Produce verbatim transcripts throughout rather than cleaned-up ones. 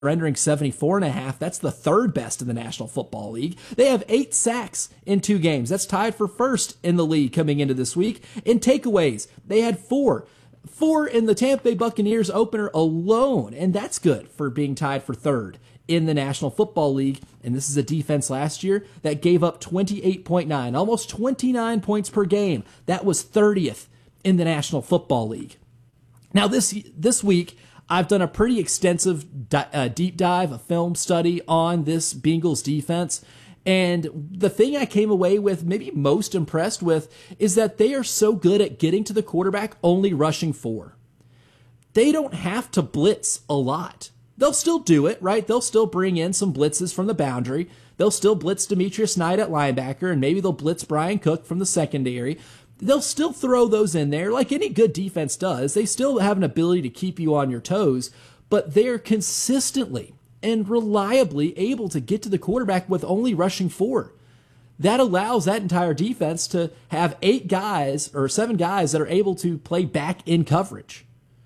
surrendering seventy-four and a half. That's the third best in the National Football League. They have eight sacks in two games. That's tied for first in the league coming into this week. In takeaways, they had four. Four in the Tampa Bay Buccaneers opener alone, and that's good for being tied for third in the National Football League. And this is a defense last year that gave up twenty-eight point nine, almost twenty-nine points per game. That was thirtieth in the National Football League. Now this this week, I've done a pretty extensive di- uh, deep dive, a film study on this Bengals defense. And the thing I came away with, maybe most impressed with, is that they are so good at getting to the quarterback only rushing four. They don't have to blitz a lot. They'll still do it, right? They'll still bring in some blitzes from the boundary. They'll still blitz Demetrius Knight at linebacker, and maybe they'll blitz Brian Cook from the secondary. They'll still throw those in there like any good defense does. They still have an ability to keep you on your toes, but they're consistently and reliably able to get to the quarterback with only rushing four. That allows that entire defense to have eight guys or seven guys that are able to play back in coverage.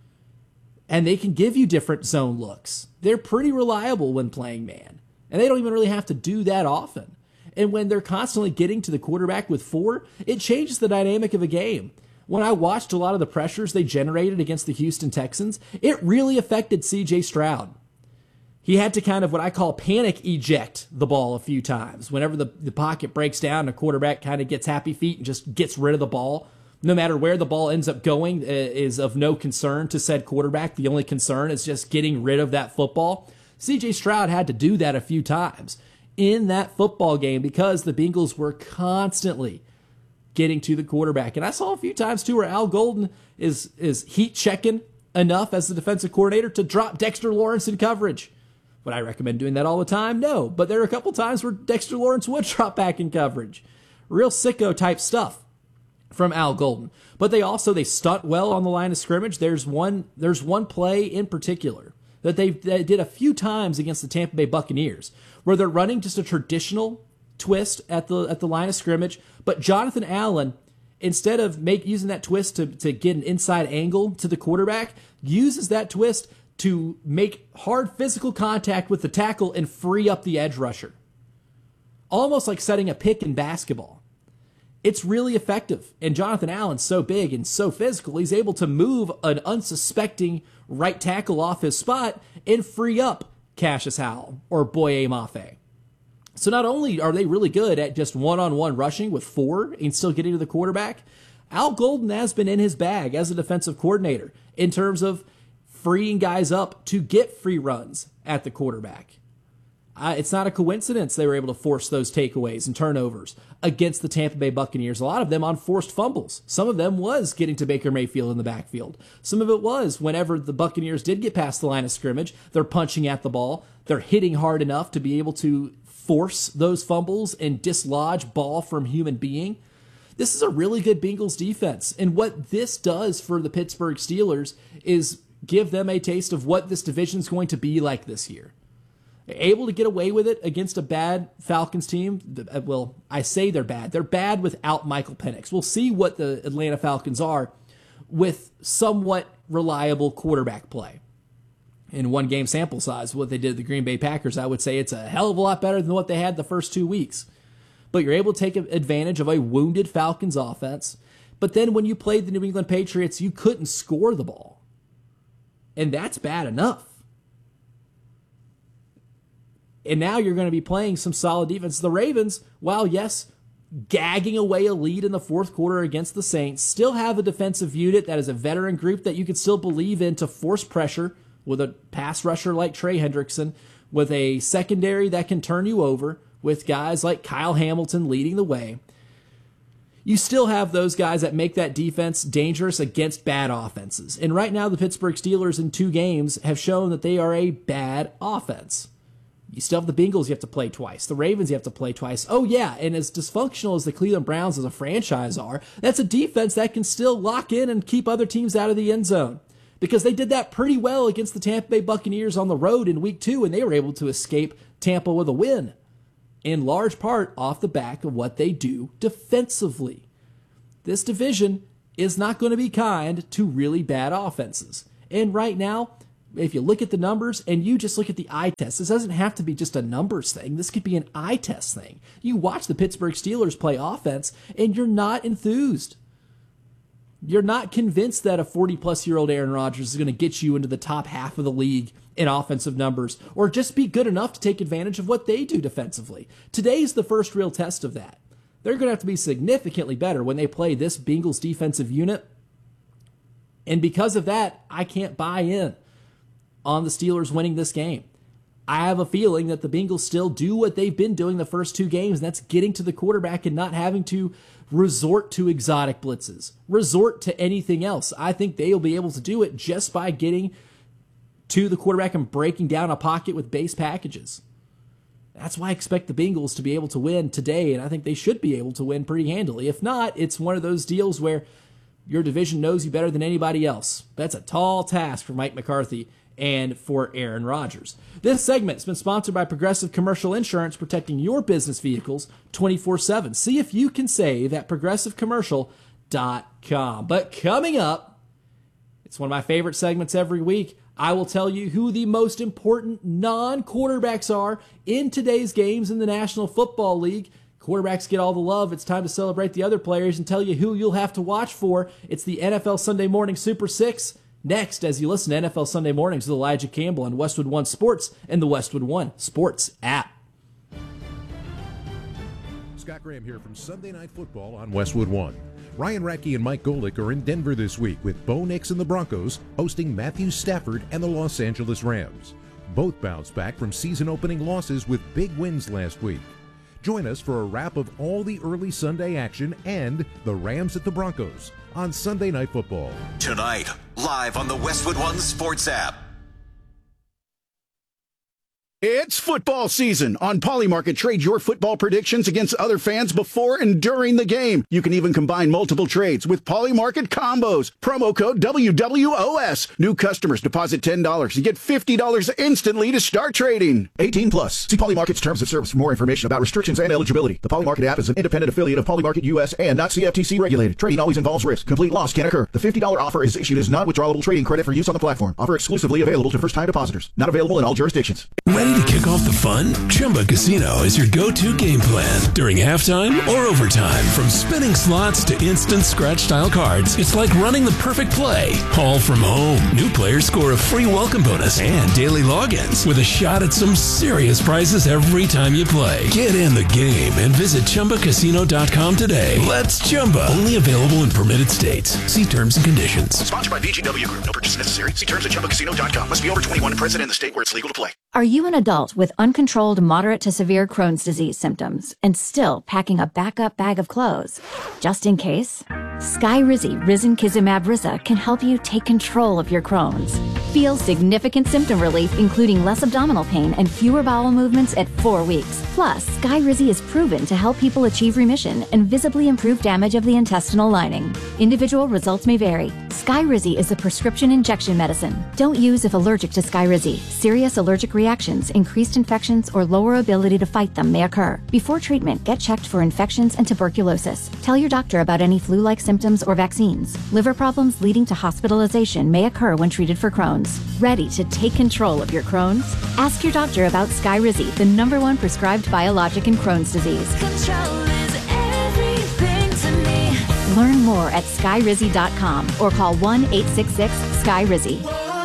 And they can give you different zone looks. They're pretty reliable when playing man. And they don't even really have to do that often. And when they're constantly getting to the quarterback with four, it changes the dynamic of a game. When I watched a lot of the pressures they generated against the Houston Texans, it really affected C J Stroud. He had to kind of what I call panic eject the ball a few times. Whenever the, the pocket breaks down, a quarterback kind of gets happy feet and just gets rid of the ball. No matter where the ball ends up going uh, is of no concern to said quarterback. The only concern is just getting rid of that football. C J Stroud had to do that a few times in that football game because the Bengals were constantly getting to the quarterback. And I saw a few times too where Al Golden is, is heat checking enough as the defensive coordinator to drop Dexter Lawrence in coverage. Would I recommend doing that all the time? No, but there are a couple times where Dexter Lawrence would drop back in coverage. Real sicko type stuff from Al Golden. But they also, they stunt well on the line of scrimmage. There's one, there's one play in particular that they, they did a few times against the Tampa Bay Buccaneers where they're running just a traditional twist at the at the line of scrimmage, but Jonathan Allen, instead of make using that twist to, to get an inside angle to the quarterback, uses that twist to make hard physical contact with the tackle and free up the edge rusher. Almost like setting a pick in basketball. It's really effective. And Jonathan Allen's so big and so physical, he's able to move an unsuspecting right tackle off his spot and free up Cassius Howell or Boye Mafe. So not only are they really good at just one-on-one rushing with four and still getting to the quarterback, Al Golden has been in his bag as a defensive coordinator in terms of freeing guys up to get free runs at the quarterback. Uh, it's not a coincidence they were able to force those takeaways and turnovers against the Tampa Bay Buccaneers. A lot of them on forced fumbles. Some of them was getting to Baker Mayfield in the backfield. Some of it was whenever the Buccaneers did get past the line of scrimmage, they're punching at the ball. They're hitting hard enough to be able to force those fumbles and dislodge ball from human being. This is a really good Bengals defense. And what this does for the Pittsburgh Steelers is give them a taste of what this division is going to be like this year. Able to get away with it against a bad Falcons team. Well, I say they're bad. They're bad without Michael Penix. We'll see what the Atlanta Falcons are with somewhat reliable quarterback play. In one game sample size, what they did to the Green Bay Packers, I would say it's a hell of a lot better than what they had the first two weeks. But you're able to take advantage of a wounded Falcons offense. But then when you played the New England Patriots, you couldn't score the ball. And that's bad enough. And now you're going to be playing some solid defense. The Ravens, while yes, gagging away a lead in the fourth quarter against the Saints, still have a defensive unit that is a veteran group that you can still believe in to force pressure with a pass rusher like Trey Hendrickson, with a secondary that can turn you over, with guys like Kyle Hamilton leading the way. You still have those guys that make that defense dangerous against bad offenses. And right now, the Pittsburgh Steelers in two games have shown that they are a bad offense. You still have the Bengals you have to play twice. The Ravens you have to play twice. Oh, yeah, and as dysfunctional as the Cleveland Browns as a franchise are, that's a defense that can still lock in and keep other teams out of the end zone. Because they did that pretty well against the Tampa Bay Buccaneers on the road in week two, and they were able to escape Tampa with a win. In large part off the back of what they do defensively. This division is not going to be kind to really bad offenses. And right now, if you look at the numbers and you just look at the eye test, this doesn't have to be just a numbers thing. This could be an eye test thing. You watch the Pittsburgh Steelers play offense and you're not enthused. You're not convinced that a forty-plus-year-old Aaron Rodgers is going to get you into the top half of the league in offensive numbers or just be good enough to take advantage of what they do defensively. Today's the first real test of that. They're going to have to be significantly better when they play this Bengals defensive unit. And because of that, I can't buy in on the Steelers winning this game. I have a feeling that the Bengals still do what they've been doing the first two games, and that's getting to the quarterback and not having to resort to exotic blitzes, resort to anything else. I think they'll be able to do it just by getting to the quarterback and breaking down a pocket with base packages. That's why I expect the Bengals to be able to win today, and I think they should be able to win pretty handily. If not, it's one of those deals where your division knows you better than anybody else. That's a tall task for Mike McCarthy and for Aaron Rodgers. This segment has been sponsored by Progressive Commercial Insurance, protecting your business vehicles twenty-four seven. See if you can save at progressive commercial dot com. But coming up, it's one of my favorite segments every week. I will tell you who the most important non-quarterbacks are in today's games in the National Football League. Quarterbacks get all the love. It's time to celebrate the other players and tell you who you'll have to watch for. It's the N F L Sunday Morning Super Six. Next, as you listen to N F L Sunday Mornings with Elijah Campbell on Westwood One Sports and the Westwood One Sports app. Scott Graham here from Sunday Night Football on Westwood One. Ryan Radke and Mike Golick are in Denver this week with Bo Nix and the Broncos hosting Matthew Stafford and the Los Angeles Rams. Both bounced back from season-opening losses with big wins last week. Join us for a wrap of all the early Sunday action and the Rams at the Broncos on Sunday Night Football. Tonight, live on the Westwood One Sports app. It's football season. On Polymarket, trade your football predictions against other fans before and during the game. You can even combine multiple trades with Polymarket combos. Promo code W W O S. New customers deposit ten dollars and get fifty dollars instantly to start trading. eighteen plus. See Polymarket's terms of service for more information about restrictions and eligibility. The Polymarket app is an independent affiliate of Polymarket U S and not C F T C regulated. Trading always involves risk. Complete loss can occur. The fifty dollars offer is issued as non-withdrawable trading credit for use on the platform. Offer exclusively available to first-time depositors. Not available in all jurisdictions. Ready to kick off the fun? Chumba Casino is your go-to game plan during halftime or overtime. From spinning slots to instant scratch-style cards, it's like running the perfect play, all from home. New players score a free welcome bonus and daily logins with a shot at some serious prizes every time you play. Get in the game and visit Chumba Casino dot com today. Let's Chumba. Only available in permitted states. See terms and conditions. Sponsored by V G W Group. No purchase necessary. See terms at Chumba Casino dot com. Must be over twenty-one and present in the state where it's legal to play. Are you an adult with uncontrolled moderate to severe Crohn's disease symptoms and still packing a backup bag of clothes? Just in case, Skyrizi Risankizumab Riza can help you take control of your Crohn's. Feel significant symptom relief, including less abdominal pain and fewer bowel movements at four weeks. Plus, Skyrizi is proven to help people achieve remission and visibly improve damage of the intestinal lining. Individual results may vary. Skyrizi is a prescription injection medicine. Don't use if allergic to Skyrizi. Serious allergic reactions, increased infections, or lower ability to fight them may occur. Before treatment, get checked for infections and tuberculosis. Tell your doctor about any flu-like symptoms or vaccines. Liver problems leading to hospitalization may occur when treated for Crohn's. Ready to take control of your Crohn's? Ask your doctor about Skyrizi, the number one prescribed biologic in Crohn's disease. Control is everything to me. Learn more at skyrizi dot com or call one eight six six Skyrizi.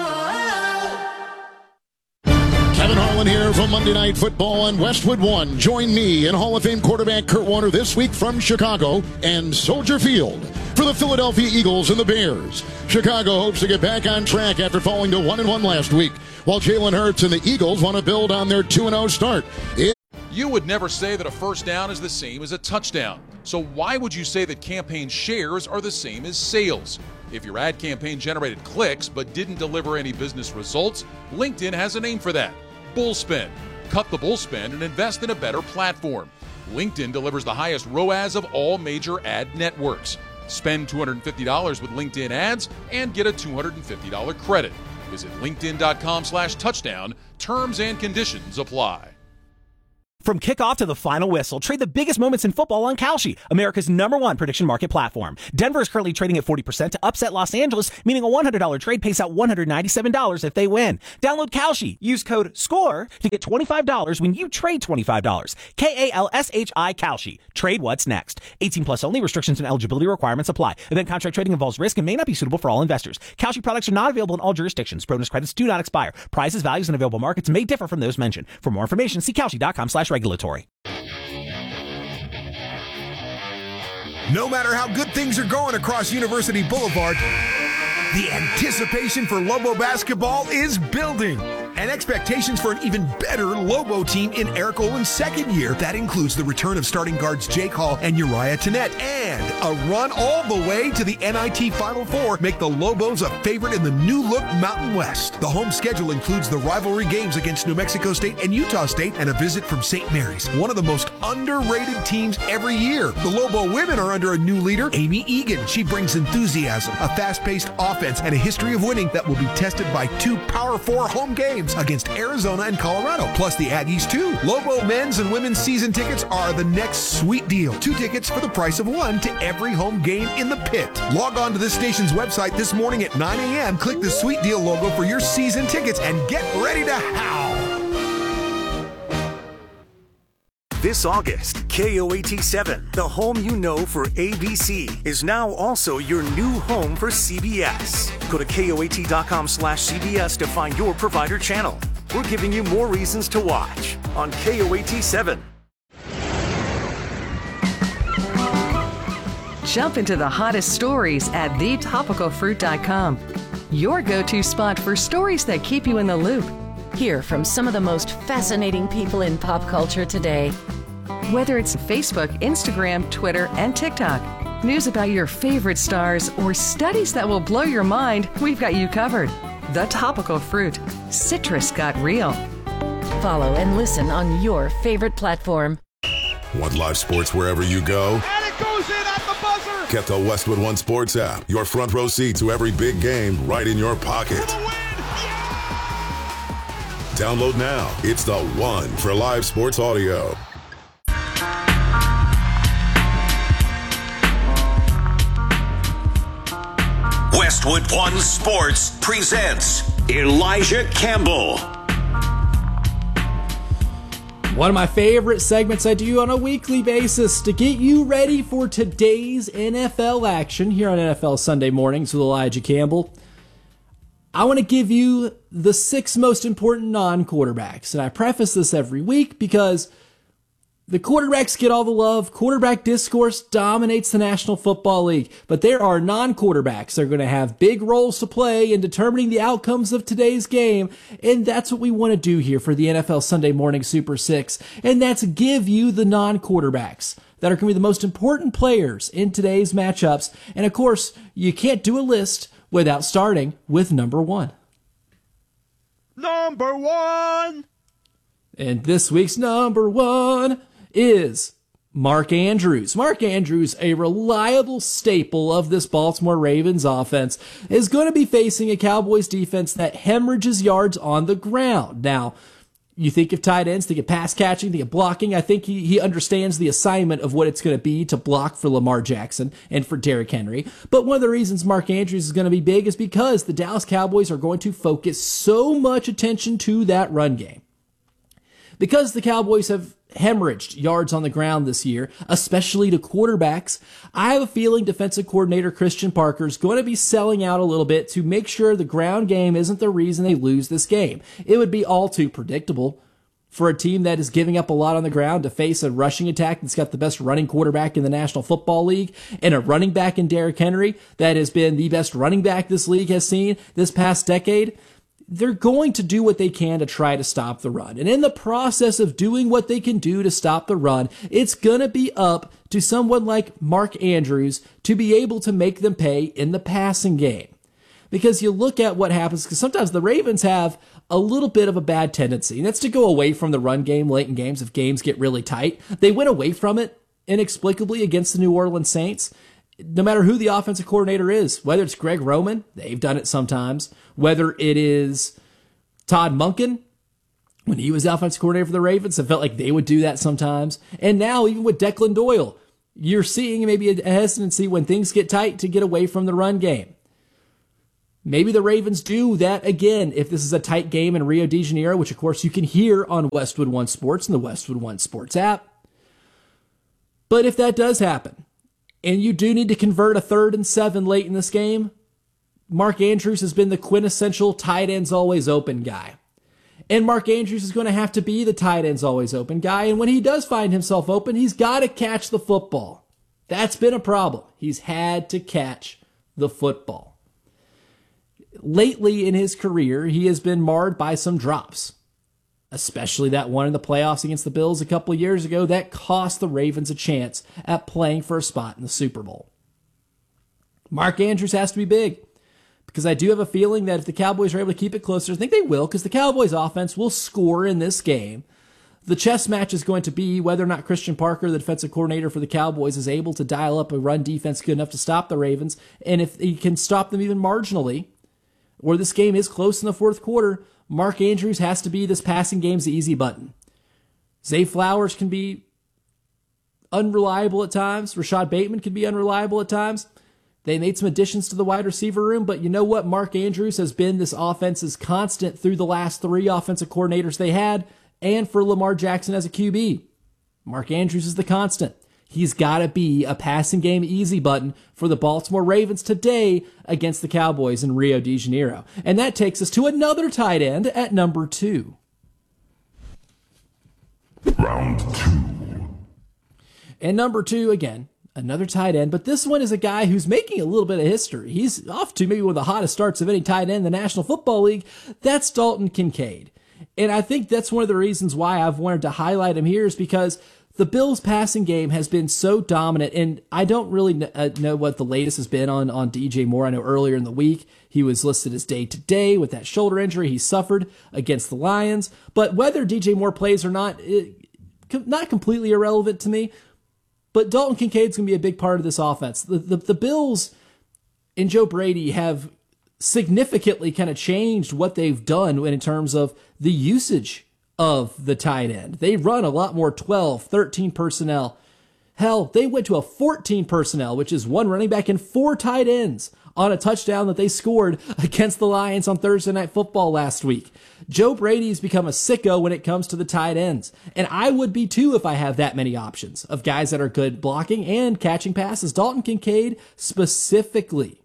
Kevin Harlan here from Monday Night Football on Westwood One. Join me and Hall of Fame quarterback Kurt Warner this week from Chicago and Soldier Field for the Philadelphia Eagles and the Bears. Chicago hopes to get back on track after falling to one and one last week, while Jalen Hurts and the Eagles want to build on their two and oh start. It- You would never say that a first down is the same as a touchdown. So why would you say that campaign shares are the same as sales? If your ad campaign generated clicks but didn't deliver any business results, LinkedIn has a name for that. Bullspend. Cut the bullspend and invest in a better platform. LinkedIn delivers the highest R O A S of all major ad networks. Spend two hundred fifty dollars with LinkedIn ads and get a two hundred fifty dollars credit. Visit linkedin dot com slash touchdown. Terms and conditions apply. From kickoff to the final whistle, trade the biggest moments in football on Kalshi, America's number one prediction market platform. Denver is currently trading at forty percent to upset Los Angeles, meaning a one hundred dollars trade pays out one hundred ninety-seven dollars if they win. Download Kalshi. Use code SCORE to get twenty-five dollars when you trade twenty-five dollars. K A L S H I Kalshi. Trade what's next. eighteen plus only. Restrictions and eligibility requirements apply. Event contract trading involves risk and may not be suitable for all investors. Kalshi products are not available in all jurisdictions. Bonus credits do not expire. Prices, values, and available markets may differ from those mentioned. For more information, see Kalshi.com slash regulatory. No matter how good things are going across University Boulevard, the anticipation for Lobo basketball is building. And expectations for an even better Lobo team in Eric Olin's second year. That includes the return of starting guards Jake Hall and Uriah Tennette. And a run all the way to the N I T Final Four make the Lobos a favorite in the new-look Mountain West. The home schedule includes the rivalry games against New Mexico State and Utah State and a visit from Saint Mary's, one of the most underrated teams every year. The Lobo women are under a new leader, Amy Egan. She brings enthusiasm, a fast-paced offense, and a history of winning that will be tested by two Power Four home games against Arizona and Colorado, plus the Aggies too. Lobo men's and women's season tickets are the next sweet deal. Two tickets for the price of one to every home game in the pit. Log on to this station's website this morning at nine a.m. Click the sweet deal logo for your season tickets and get ready to howl. This August, K O A T seven, the home you know for A B C, is now also your new home for C B S. Go to K O A T dot com slash C B S to find your provider channel. We're giving you more reasons to watch on K O A T seven. Jump into the hottest stories at the topical fruit dot com. Your go-to spot for stories that keep you in the loop. Hear from some of the most fascinating people in pop culture today. Whether it's Facebook, Instagram, Twitter, and TikTok, news about your favorite stars, or studies that will blow your mind, we've got you covered. The Topical Fruit. Citrus got real. Follow and listen on your favorite platform. Want live sports wherever you go? And it goes in at the buzzer! Get the Westwood One Sports app. Your front row seat to every big game right in your pocket. Download now. It's the one for live sports audio. Westwood One Sports presents Elijah Campbell. One of my favorite segments I do on a weekly basis to get you ready for today's N F L action here on N F L Sunday Mornings with Elijah Campbell. I want to give you the six most important non-quarterbacks. And I preface this every week because the quarterbacks get all the love. Quarterback discourse dominates the National Football League. But there are non-quarterbacks that are going to have big roles to play in determining the outcomes of today's game. And that's what we want to do here for the N F L Sunday Morning Super Six. And that's give you the non-quarterbacks that are going to be the most important players in today's matchups. And of course, you can't do a list without starting with number one. Number one! And this week's number one is Mark Andrews. Mark Andrews, a reliable staple of this Baltimore Ravens offense, is going to be facing a Cowboys defense that hemorrhages yards on the ground. Now, you think of tight ends, think of pass catching, think of blocking. I think he, he understands the assignment of what it's going to be to block for Lamar Jackson and for Derrick Henry. But one of the reasons Mark Andrews is going to be big is because the Dallas Cowboys are going to focus so much attention to that run game. Because the Cowboys have hemorrhaged yards on the ground this year, especially to quarterbacks, I have a feeling defensive coordinator Christian Parker is going to be selling out a little bit to make sure the ground game isn't the reason they lose this game. It would be all too predictable for a team that is giving up a lot on the ground to face a rushing attack that's got the best running quarterback in the National Football League and a running back in Derrick Henry that has been the best running back this league has seen this past decade. They're going to do what they can to try to stop the run. And in the process of doing what they can do to stop the run, it's going to be up to someone like Mark Andrews to be able to make them pay in the passing game. Because you look at what happens, because sometimes the Ravens have a little bit of a bad tendency, and that's to go away from the run game late in games if games get really tight. They went away from it inexplicably against the New Orleans Saints. No matter who the offensive coordinator is, whether it's Greg Roman, they've done it sometimes, whether it is Todd Monken, when he was offensive coordinator for the Ravens. It felt like they would do that sometimes. And now, even with Declan Doyle, you're seeing maybe a hesitancy when things get tight to get away from the run game. Maybe the Ravens do that again if this is a tight game in Rio de Janeiro, which of course you can hear on Westwood One Sports and the Westwood One Sports app. But if that does happen, and you do need to convert a third and seven late in this game, Mark Andrews has been the quintessential tight ends always open guy. And Mark Andrews is going to have to be the tight ends always open guy. And when he does find himself open, he's got to catch the football. That's been a problem. He's had to catch the football. Lately in his career, he has been marred by some drops, especially that one in the playoffs against the Bills a couple of years ago that cost the Ravens a chance at playing for a spot in the Super Bowl. Mark Andrews has to be big, because I do have a feeling that if the Cowboys are able to keep it closer, I think they will, because the Cowboys offense will score in this game. The chess match is going to be whether or not Christian Parker, the defensive coordinator for the Cowboys, is able to dial up a run defense good enough to stop the Ravens, and if he can stop them even marginally, or this game is close in the fourth quarter, Mark Andrews has to be this passing game's easy button. Zay Flowers can be unreliable at times. Rashad Bateman can be unreliable at times. They made some additions to the wide receiver room, but you know what? Mark Andrews has been this offense's constant through the last three offensive coordinators they had, and for Lamar Jackson as a Q B. Mark Andrews is the constant. He's got to be a passing game easy button for the Baltimore Ravens today against the Cowboys in Rio de Janeiro. And that takes us to another tight end at number two. Round two. And number two, again, another tight end, but this one is a guy who's making a little bit of history. He's off to maybe one of the hottest starts of any tight end in the National Football League. That's Dalton Kincaid. And I think that's one of the reasons why I've wanted to highlight him here is because the Bills' passing game has been so dominant, and I don't really know what the latest has been on, on D J Moore. I know earlier in the week he was listed as day-to-day with that shoulder injury he suffered against the Lions. But whether D J Moore plays or not, it, not completely irrelevant to me. But Dalton Kincaid's going to be a big part of this offense. The, the, the Bills and Joe Brady have significantly kind of changed what they've done in terms of the usage of the tight end. They run a lot more twelve, thirteen personnel. Hell, they went to a fourteen personnel, which is one running back and four tight ends on a touchdown that they scored against the Lions on Thursday Night Football last week. Joe Brady's become a sicko when it comes to the tight ends. And I would be too if I have that many options of guys that are good blocking and catching passes. Dalton Kincaid specifically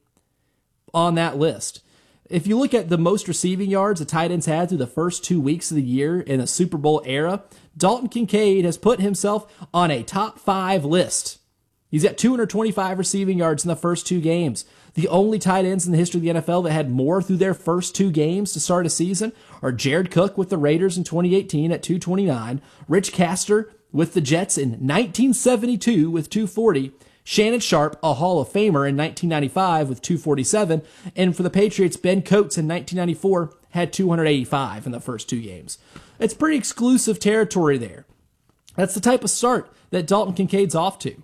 on that list. If you look at the most receiving yards the tight ends had through the first two weeks of the year in a Super Bowl era, Dalton Kincaid has put himself on a top five list. He's got two hundred twenty-five receiving yards in the first two games. The only tight ends in the history of the N F L that had more through their first two games to start a season are Jared Cook with the Raiders in twenty eighteen at two twenty-nine, Rich Castor with the Jets in nineteen seventy-two with two forty, Shannon Sharp, a Hall of Famer, in nineteen ninety-five with two forty-seven, and for the Patriots, Ben Coates in nineteen ninety-four had two eighty-five in the first two games. It's pretty exclusive territory there. That's the type of start that Dalton Kincaid's off to.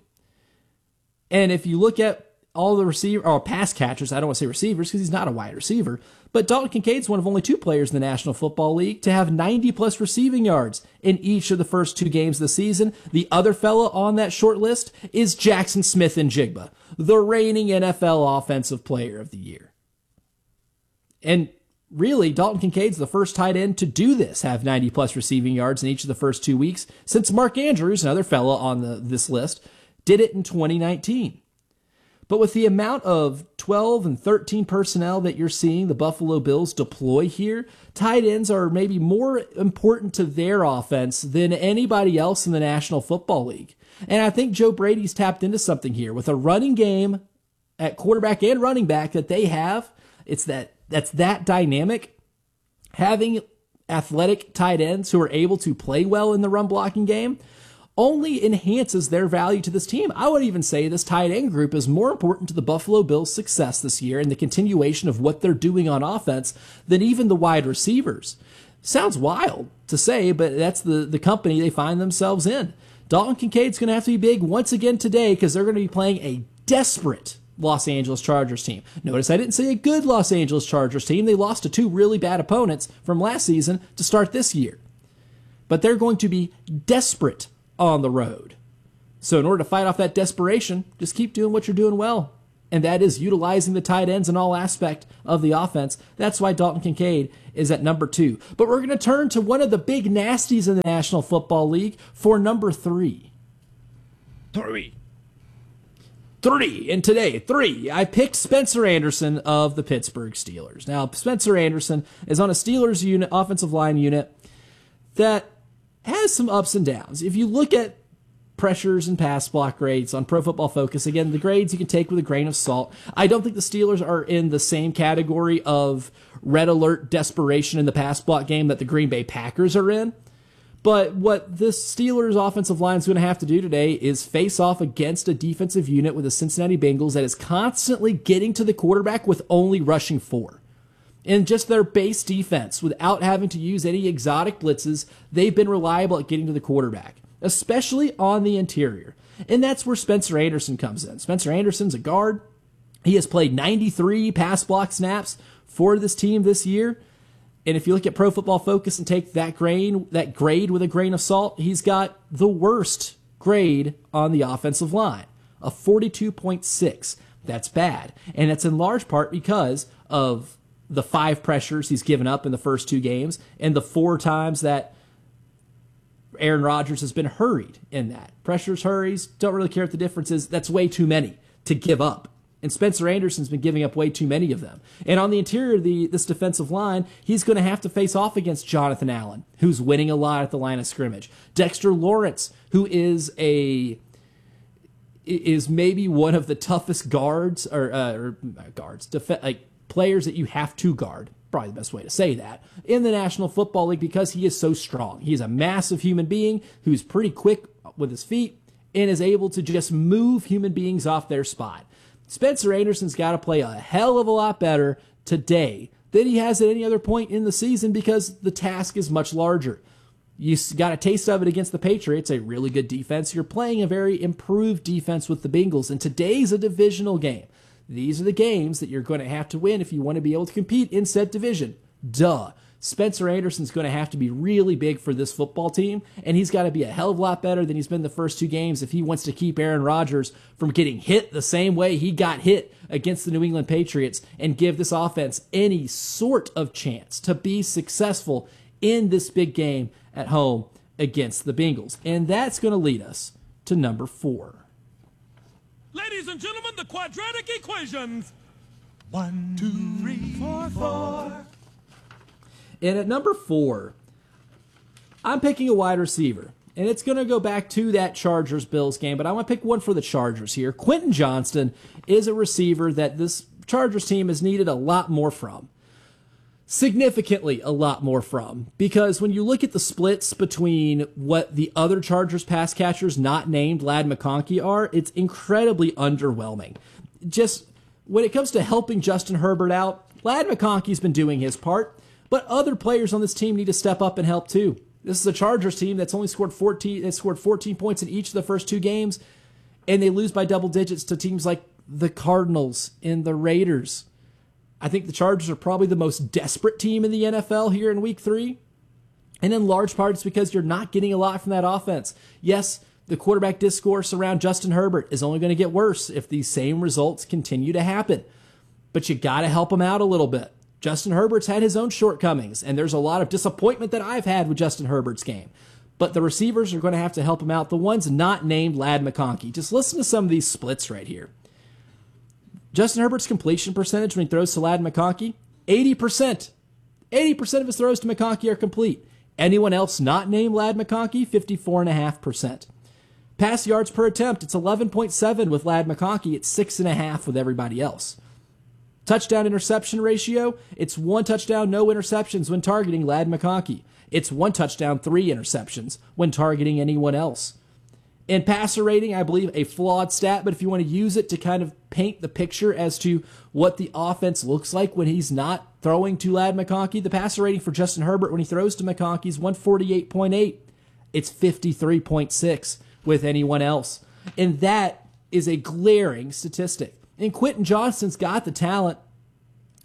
And if you look at all the receiver or pass catchers, I don't want to say receivers because he's not a wide receiver, but Dalton Kincaid's one of only two players in the National Football League to have ninety plus receiving yards in each of the first two games of the season. The other fella on that short list is Jackson Smith-Njigba, the reigning N F L Offensive Player of the Year. And really, Dalton Kincaid's the first tight end to do this, have ninety plus receiving yards in each of the first two weeks, since Mark Andrews, another fella on the, this list, did it in twenty nineteen. But with the amount of twelve and thirteen personnel that you're seeing the Buffalo Bills deploy here, tight ends are maybe more important to their offense than anybody else in the National Football League. And I think Joe Brady's tapped into something here with a running game at quarterback and running back that they have. It's that that's that dynamic. Having athletic tight ends who are able to play well in the run blocking game only enhances their value to this team. I would even say this tight end group is more important to the Buffalo Bills' success this year and the continuation of what they're doing on offense than even the wide receivers. Sounds wild to say, but that's the, the company they find themselves in. Dalton Kincaid's going to have to be big once again today because they're going to be playing a desperate Los Angeles Chargers team. Notice I didn't say a good Los Angeles Chargers team. They lost to two really bad opponents from last season to start this year. but they're going to be desperate on the road. So in order to fight off that desperation, just keep doing what you're doing well. And that is utilizing the tight ends in all aspect of the offense. That's why Dalton Kincaid is at number two. But we're going to turn to one of the big nasties in the National Football League for number three. Three. Three. And today, three. I picked Spencer Anderson of the Pittsburgh Steelers. Now, Spencer Anderson is on a Steelers unit, offensive line unit that has some ups and downs. If you look at pressures and pass block grades on Pro Football Focus, again, the grades you can take with a grain of salt. I don't think the Steelers are in the same category of red alert desperation in the pass block game that the Green Bay Packers are in. But what this Steelers offensive line is going to have to do today is face off against a defensive unit with the Cincinnati Bengals that is constantly getting to the quarterback with only rushing four. In just their base defense, without having to use any exotic blitzes, they've been reliable at getting to the quarterback, especially on the interior. And that's where Spencer Anderson comes in. Spencer Anderson's a guard. He has played ninety-three pass block snaps for this team this year. And if you look at Pro Football Focus and take that grain, that grade with a grain of salt, he's got the worst grade on the offensive line, a forty-two point six. That's bad. And it's in large part because of the five pressures he's given up in the first two games and the four times that Aaron Rodgers has been hurried in that. Pressures, hurries, don't really care what the difference is. That's way too many to give up. And Spencer Anderson's been giving up way too many of them. And on the interior of the, this defensive line, he's going to have to face off against Jonathan Allen, who's winning a lot at the line of scrimmage. Dexter Lawrence, who is a is maybe one of the toughest guards or, uh, or guards, def- like players that you have to guard. Probably the best way to say that, in the National Football League because he is so strong. He's a massive human being who's pretty quick with his feet and is able to just move human beings off their spot. Spencer Anderson's got to play a hell of a lot better today than he has at any other point in the season because the task is much larger. You got a taste of it against the Patriots, a really good defense. You're playing a very improved defense with the Bengals, and today's a divisional game. These are the games that you're going to have to win if you want to be able to compete in said division. Duh. Spencer Anderson's going to have to be really big for this football team, and he's got to be a hell of a lot better than he's been the first two games if he wants to keep Aaron Rodgers from getting hit the same way he got hit against the New England Patriots and give this offense any sort of chance to be successful in this big game at home against the Bengals. And that's going to lead us to number four. Ladies and gentlemen, the quadratic equations. One, two, three, four, four. And at number four, I'm picking a wide receiver. And it's going to go back to that Chargers-Bills game, but I want to pick one for the Chargers here. Quentin Johnston is a receiver that this Chargers team has needed a lot more from. Significantly a lot more from. Because when you look at the splits between what the other Chargers pass catchers not named Ladd McConkey are, it's incredibly underwhelming. Just when it comes to helping Justin Herbert out, Ladd McConkey's been doing his part, but other players on this team need to step up and help too. This is a Chargers team that's only scored fourteen, that's scored fourteen points in each of the first two games, and they lose by double digits to teams like the Cardinals and the Raiders. I think the Chargers are probably the most desperate team in the N F L here in week three. And in large part, it's because you're not getting a lot from that offense. Yes, the quarterback discourse around Justin Herbert is only going to get worse if these same results continue to happen. But you got to help him out a little bit. Justin Herbert's had his own shortcomings, and there's a lot of disappointment that I've had with Justin Herbert's game. But the receivers are going to have to help him out. The ones not named Ladd McConkey. Just listen to some of these splits right here. Justin Herbert's completion percentage when he throws to Ladd McConkey, eighty percent. eighty percent of his throws to McConkey are complete. Anyone else not named Ladd McConkey, fifty-four point five percent. Pass yards per attempt, it's eleven point seven with Ladd McConkey. It's six point five with everybody else. Touchdown interception ratio, it's one touchdown, no interceptions when targeting Ladd McConkey. It's one touchdown, three interceptions when targeting anyone else. In passer rating, I believe a flawed stat, but if you want to use it to kind of paint the picture as to what the offense looks like when he's not throwing to Ladd McConkey, the passer rating for Justin Herbert when he throws to McConkey is one forty-eight point eight. It's fifty-three point six with anyone else. And that is a glaring statistic. And Quentin Johnston's got the talent.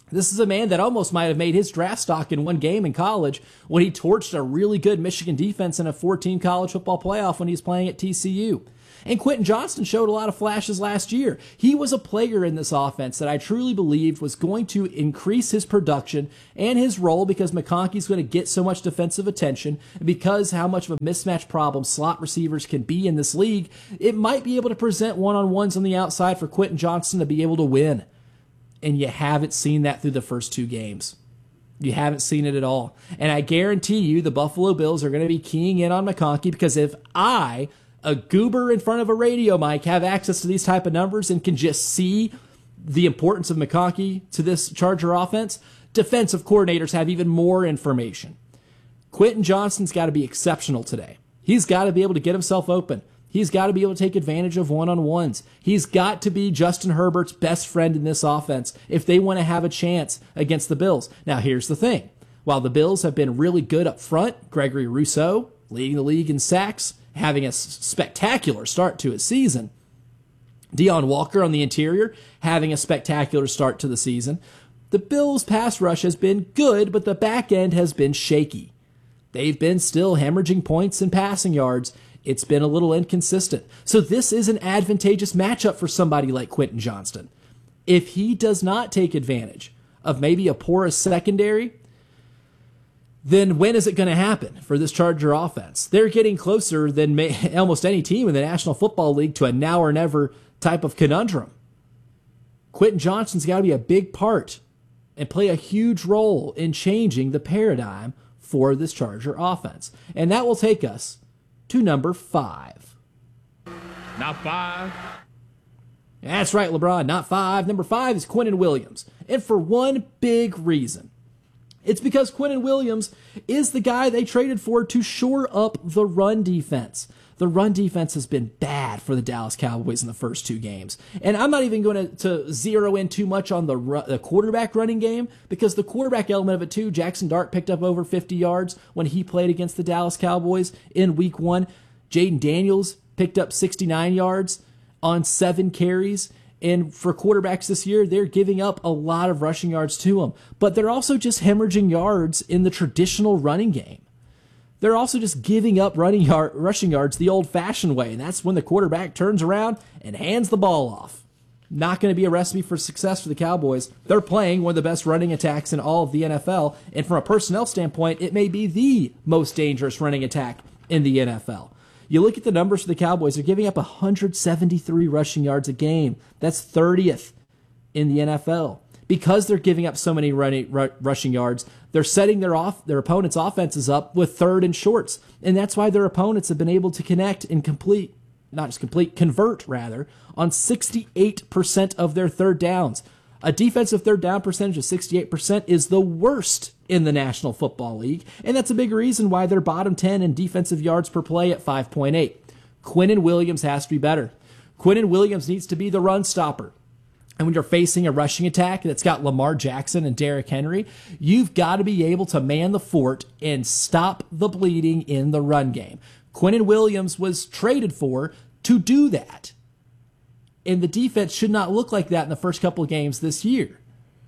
This is a man that almost might have made his draft stock in one game in college when he torched a really good Michigan defense in a four-team college football playoff when he was playing at T C U. And Quentin Johnston showed a lot of flashes last year. He was a player in this offense that I truly believed was going to increase his production and his role because McConkey's going to get so much defensive attention, and because how much of a mismatch problem slot receivers can be in this league, it might be able to present one-on-ones on the outside for Quentin Johnston to be able to win. And you haven't seen that through the first two games. You haven't seen it at all. And I guarantee you the Buffalo Bills are going to be keying in on McConkey, because if I, a goober in front of a radio mic, have access to these type of numbers and can just see the importance of McConkey to this Charger offense, defensive coordinators have even more information. Quentin Johnston's got to be exceptional today. He's got to be able to get himself open. He's got to be able to take advantage of one-on-ones. He's got to be Justin Herbert's best friend in this offense if they want to have a chance against the Bills. Now, here's the thing. While the Bills have been really good up front, Gregory Rousseau leading the league in sacks, having a spectacular start to his season, Deion Walker on the interior having a spectacular start to the season, the Bills' pass rush has been good, but the back end has been shaky. They've been still hemorrhaging points and passing yards. It's been a little inconsistent. So this is an advantageous matchup for somebody like Quentin Johnston. If he does not take advantage of maybe a porous secondary, then when is it going to happen for this Charger offense? They're getting closer than may, almost any team in the National Football League to a now or never type of conundrum. Quentin Johnston's got to be a big part and play a huge role in changing the paradigm for this Charger offense. And that will take us to number five. Not five. That's right, LeBron, not five. Number five is Quinnen Williams. And for one big reason. It's because Quinnen Williams is the guy they traded for to shore up the run defense. The run defense has been bad for the Dallas Cowboys in the first two games. And I'm not even going to, to zero in too much on the, the quarterback running game, because the quarterback element of it too, Jackson Dart picked up over fifty yards when he played against the Dallas Cowboys in week one. Jaden Daniels picked up sixty-nine yards on seven carries. And for quarterbacks this year, they're giving up a lot of rushing yards to them. But they're also just hemorrhaging yards in the traditional running game. They're also just giving up running yard, rushing yards the old-fashioned way, and that's when the quarterback turns around and hands the ball off. Not going to be a recipe for success for the Cowboys. They're playing one of the best running attacks in all of the N F L, and from a personnel standpoint, it may be the most dangerous running attack in the N F L. You look at the numbers for the Cowboys, they're giving up one hundred seventy-three rushing yards a game. That's thirtieth in the N F L. Because they're giving up so many running, r- rushing yards, they're setting their off their opponents' offenses up with third and shorts. And that's why their opponents have been able to connect and complete, not just complete, convert rather, on sixty-eight percent of their third downs. A defensive third down percentage of sixty-eight percent is the worst in the National Football League, and that's a big reason why they're bottom ten in defensive yards per play at five point eight. Quinnen Williams has to be better. Quinnen Williams needs to be the run stopper. And when you're facing a rushing attack that's got Lamar Jackson and Derrick Henry, you've got to be able to man the fort and stop the bleeding in the run game. Quinnen Williams was traded for to do that. And the defense should not look like that in the first couple of games this year.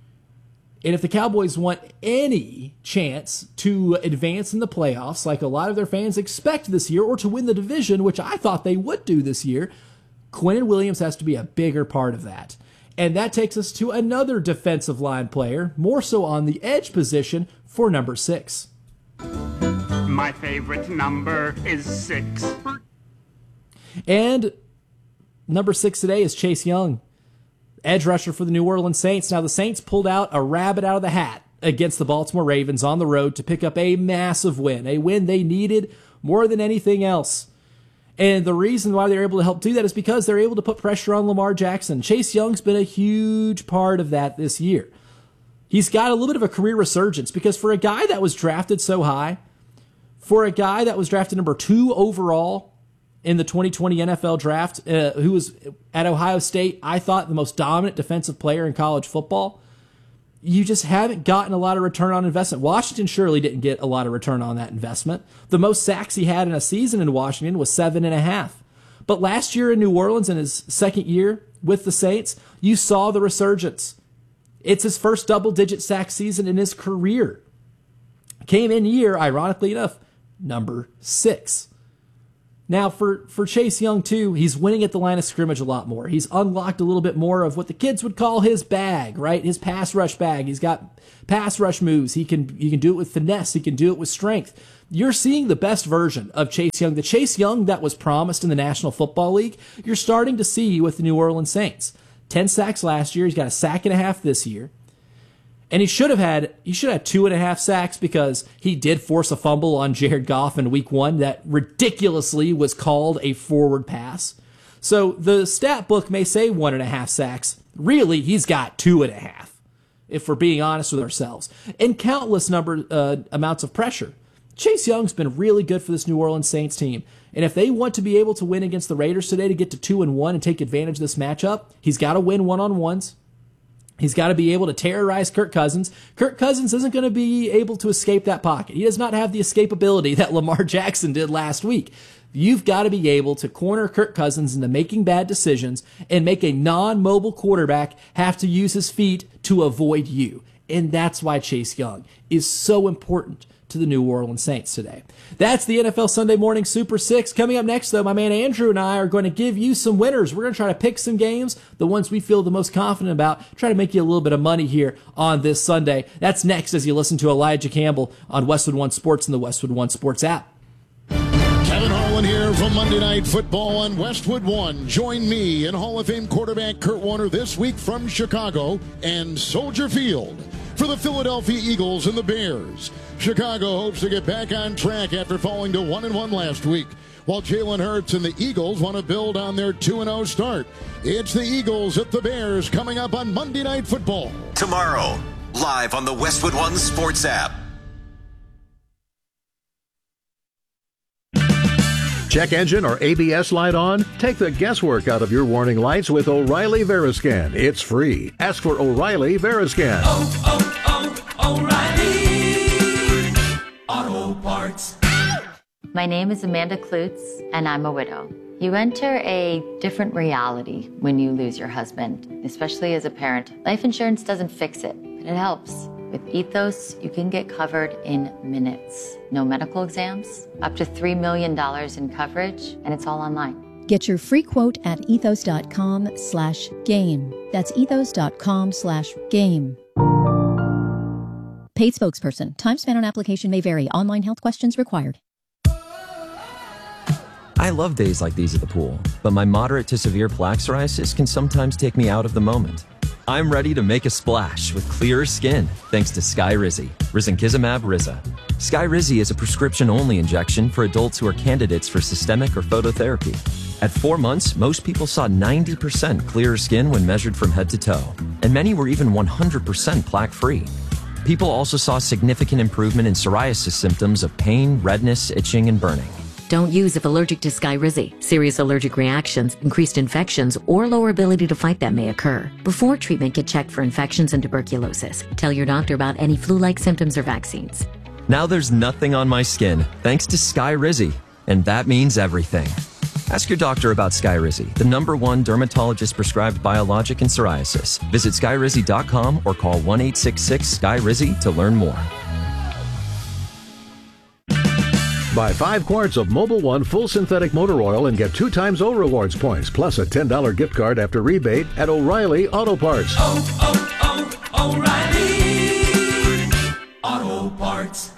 And if the Cowboys want any chance to advance in the playoffs, like a lot of their fans expect this year, or to win the division, which I thought they would do this year, Quinnen Williams has to be a bigger part of that. And that takes us to another defensive line player, more so on the edge position, for number six. My favorite number is six. And number six today is Chase Young, edge rusher for the New Orleans Saints. Now, the Saints pulled out a rabbit out of the hat against the Baltimore Ravens on the road to pick up a massive win, a win they needed more than anything else. And the reason why they're able to help do that is because they're able to put pressure on Lamar Jackson. Chase Young's been a huge part of that this year. He's got a little bit of a career resurgence, because for a guy that was drafted so high, for a guy that was drafted number two overall in the twenty twenty N F L draft, uh, who was at Ohio State, I thought the most dominant defensive player in college football, you just haven't gotten a lot of return on investment. Washington surely didn't get a lot of return on that investment. The most sacks he had in a season in Washington was seven and a half. But last year in New Orleans, in his second year with the Saints, you saw the resurgence. It's his first double-digit sack season in his career. Came in year, ironically enough, number six. Now, for, for Chase Young, too, he's winning at the line of scrimmage a lot more. He's unlocked a little bit more of what the kids would call his bag, right? His pass rush bag. He's got pass rush moves. He can, he can do it with finesse. He can do it with strength. You're seeing the best version of Chase Young. The Chase Young that was promised in the National Football League, you're starting to see with the New Orleans Saints. Ten sacks last year. He's got a sack and a half this year. And he should have had he should have had two and a half sacks because he did force a fumble on Jared Goff in week one that ridiculously was called a forward pass. So the stat book may say one and a half sacks. Really, he's got two and a half, if we're being honest with ourselves. And countless number uh, amounts of pressure. Chase Young's been really good for this New Orleans Saints team. And if they want to be able to win against the Raiders today to get to two and one and take advantage of this matchup, he's got to win one-on-ones. He's got to be able to terrorize Kirk Cousins. Kirk Cousins isn't going to be able to escape that pocket. He does not have the escapability that Lamar Jackson did last week. You've got to be able to corner Kirk Cousins into making bad decisions and make a non-mobile quarterback have to use his feet to avoid you. And that's why Chase Young is so important to the New Orleans Saints today. That's the N F L Sunday Morning Super Six. Coming up next, though, my man Andrew and I are going to give you some winners. We're going to try to pick some games, the ones we feel the most confident about, try to make you a little bit of money here on this Sunday. That's next as you listen to Elijah Campbell on Westwood One Sports and the Westwood One Sports app. Kevin Harlan here from Monday Night Football on Westwood One. Join me and Hall of Fame quarterback Kurt Warner this week from Chicago and Soldier Field for the Philadelphia Eagles and the Bears. Chicago hopes to get back on track after falling to one and one last week, while Jalen Hurts and the Eagles want to build on their two and oh start. It's the Eagles at the Bears coming up on Monday Night Football. Tomorrow, live on the Westwood One Sports app. Check engine or A B S light on? Take the guesswork out of your warning lights with O'Reilly Veriscan. It's free. Ask for O'Reilly Veriscan. Oh, oh, oh, O'Reilly Auto Parts. My name is Amanda Klutz, and I'm a widow. You enter a different reality when you lose your husband, especially as a parent. Life insurance doesn't fix it, but it helps. With Ethos, you can get covered in minutes. No medical exams, up to three million dollars in coverage, and it's all online. Get your free quote at ethos.com slash game. That's ethos.com slash game. Paid spokesperson. Time spent on application may vary. Online health questions required. I love days like these at the pool, but my moderate to severe plaque psoriasis can sometimes take me out of the moment. I'm ready to make a splash with clearer skin thanks to Skyrizi, risankizumab Riza. Skyrizi is a prescription-only injection for adults who are candidates for systemic or phototherapy. At four months, most people saw ninety percent clearer skin when measured from head to toe, and many were even one hundred percent plaque-free. People also saw significant improvement in psoriasis symptoms of pain, redness, itching, and burning. Don't use if allergic to Skyrizi. Serious allergic reactions, increased infections, or lower ability to fight them may occur. Before treatment, get checked for infections and tuberculosis. Tell your doctor about any flu-like symptoms or vaccines. Now there's nothing on my skin thanks to Skyrizi, and that means everything. Ask your doctor about Skyrizi, the number one dermatologist-prescribed biologic in psoriasis. Visit skyrizi dot com or call one eight six six Sky Rizi to learn more. Buy five quarts of Mobil One full synthetic motor oil and get two times O Rewards points, plus a ten dollars gift card after rebate at O'Reilly Auto Parts. Oh, oh, oh, O'Reilly Auto Parts.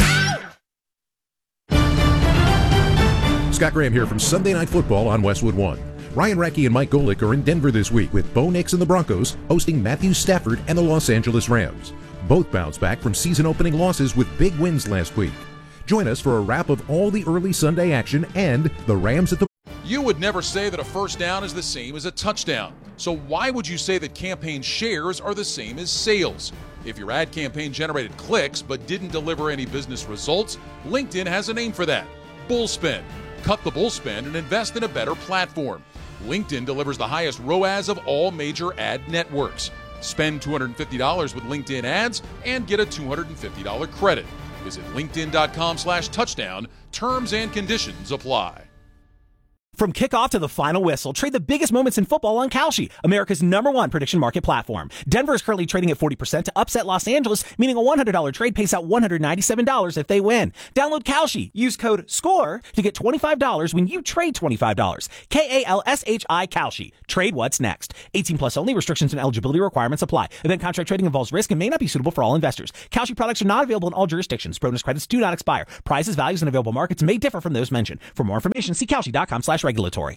Scott Graham here from Sunday Night Football on Westwood One. Ryan Rackey and Mike Golick are in Denver this week with Bo Nix and the Broncos hosting Matthew Stafford and the Los Angeles Rams. Both bounced back from season-opening losses with big wins last week. Join us for a wrap of all the early Sunday action and the Rams at the... You would never say that a first down is the same as a touchdown. So why would you say that campaign shares are the same as sales? If your ad campaign generated clicks but didn't deliver any business results, LinkedIn has a name for that: Bullspend. Cut the bullspend and invest in a better platform. LinkedIn delivers the highest R O A S of all major ad networks. Spend two hundred fifty dollars with LinkedIn ads and get a two hundred fifty dollars credit. Visit linkedin dot com slash touchdown. Terms and conditions apply. From kickoff to the final whistle, trade the biggest moments in football on Kalshi, America's number one prediction market platform. Denver is currently trading at forty percent to upset Los Angeles, meaning a one hundred dollars trade pays out one hundred ninety-seven dollars if they win. Download Kalshi. Use code SCORE to get twenty-five dollars when you trade twenty-five dollars. K A L S H I Kalshi. Trade what's next. eighteen plus only. Restrictions and eligibility requirements apply. Event contract trading involves risk and may not be suitable for all investors. Kalshi products are not available in all jurisdictions. Bonus credits do not expire. Prices, values, and available markets may differ from those mentioned. For more information, see Kalshi.com slash regulatory.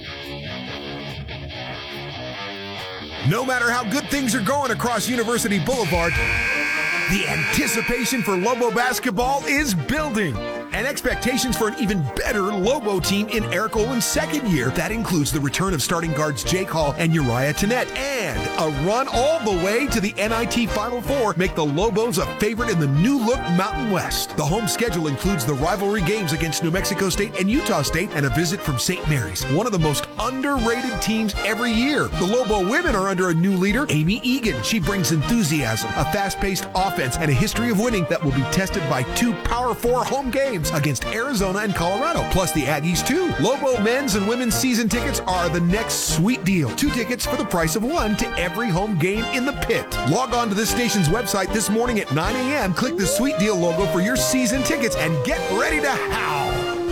No matter how good things are going across University Boulevard, the anticipation for Lobo basketball is building. And expectations for an even better Lobo team in Eric Olin's second year. That includes the return of starting guards Jake Hall and Uriah Tennette, and a run all the way to the N I T Final Four make the Lobos a favorite in the new-look Mountain West. The home schedule includes the rivalry games against New Mexico State and Utah State, and a visit from Saint Mary's, one of the most underrated teams every year. The Lobo women are under a new leader, Amy Egan. She brings enthusiasm, a fast-paced offense, and a history of winning that will be tested by two Power Four home games against Arizona and Colorado, plus the Aggies too. Lobo men's and women's season tickets are the next sweet deal. Two tickets for the price of one to every home game in the pit. Log on to this station's website this morning at nine a.m. Click the sweet deal logo for your season tickets and get ready to howl.